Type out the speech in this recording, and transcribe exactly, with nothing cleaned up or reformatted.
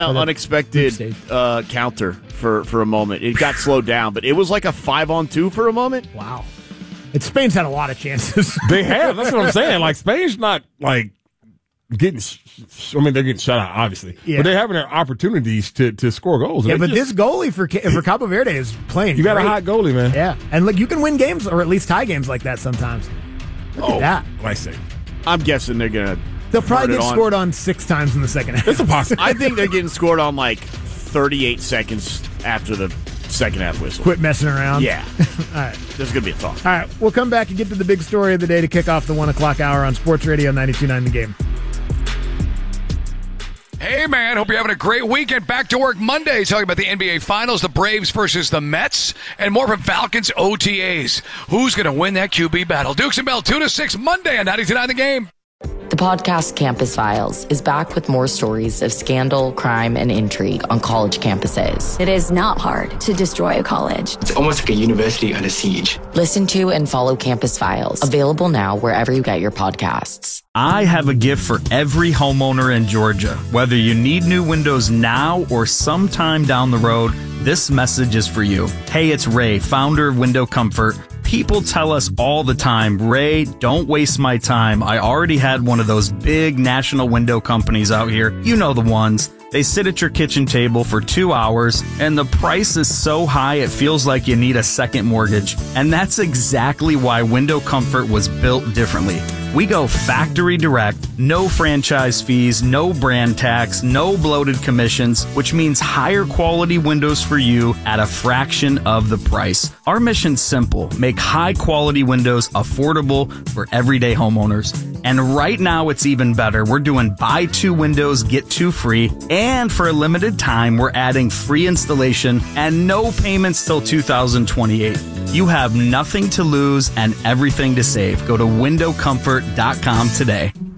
unexpected uh, counter for, for a moment. It got slowed down, but it was like a five on two for a moment. Wow. And Spain's had a lot of chances. They have. That's what I'm saying. Like, Spain's not, like, getting, I mean, they're getting shut out, obviously. Yeah. But they're having their opportunities to, to score goals. Yeah, but just, this goalie for for Cabo Verde is playing You got great. a hot goalie, man. Yeah. And, look, you can win games or at least tie games like that sometimes. Look oh, at that. I see. I'm guessing they're going to. They'll probably get on. scored on six times in the second half. It's a possibility. I think they're getting scored on like thirty-eight seconds after the second half whistle. Quit messing around. Yeah. All right. There's going to be a talk. All right. We'll come back and get to the big story of the day to kick off the one o'clock hour on Sports Radio ninety-two point nine The Game. Hey, man, hope you're having a great weekend. Back to work Monday, talking about the N B A Finals, the Braves versus the Mets, and more from Falcons O T As. Who's going to win that Q B battle? Dukes and Bell, two to six Monday on ninety-two point nine The Game. The podcast Campus Files is back with more stories of scandal, crime, and intrigue on college campuses. It is not hard to destroy a college. It's almost like a university under siege. Listen to and follow Campus Files, available now wherever you get your podcasts. I have a gift for every homeowner in Georgia. Whether you need new windows now or sometime down the road, this message is for you. Hey, it's Ray, founder of Window Comfort. People tell us all the time, Ray, don't waste my time. I already had one of those big national window companies out here. You know the ones. They sit at your kitchen table for two hours, and the price is so high it feels like you need a second mortgage. And that's exactly why Window Comfort was built differently. We go factory direct, no franchise fees, no brand tax, no bloated commissions, which means higher quality windows for you at a fraction of the price. Our mission's simple: make high quality windows affordable for everyday homeowners. And right now it's even better. We're doing buy two windows, get two free. And for a limited time, we're adding free installation and no payments till two thousand twenty-eight. You have nothing to lose and everything to save. Go to window comfort dot com today.